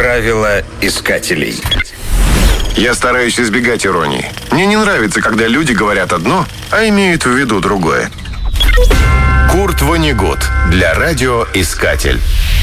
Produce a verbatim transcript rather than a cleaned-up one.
Правила искателей. Я стараюсь избегать иронии. Мне не нравится, когда люди говорят одно, а имеют в виду другое. Курт Воннегут для радиоискатель.